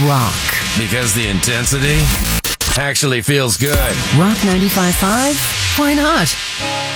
rock. Because the intensity actually feels good. Rock 95.5? Why not?